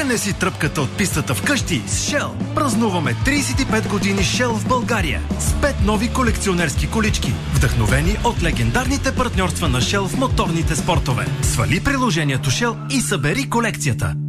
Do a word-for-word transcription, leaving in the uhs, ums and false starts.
Не си тръпката от пистата вкъщи с Shell. Празнуваме трийсет и пет години Shell в България с пет нови колекционерски колички, вдъхновени от легендарните партньорства на Shell в моторните спортове. Свали приложението Shell и събери колекцията.